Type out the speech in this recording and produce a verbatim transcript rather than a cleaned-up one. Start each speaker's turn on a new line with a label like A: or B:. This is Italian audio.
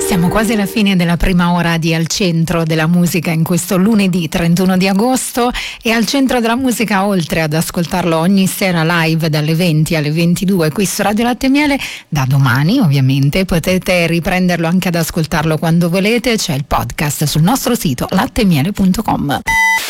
A: Siamo quasi alla fine della prima ora di Al Centro della Musica in questo lunedì trentuno di agosto, e Al Centro della Musica, oltre ad ascoltarlo ogni sera live dalle venti alle ventidue qui su Radio Latte e Miele, da domani ovviamente potete riprenderlo anche ad ascoltarlo quando volete. C'è il podcast sul nostro sito latte e miele punto com.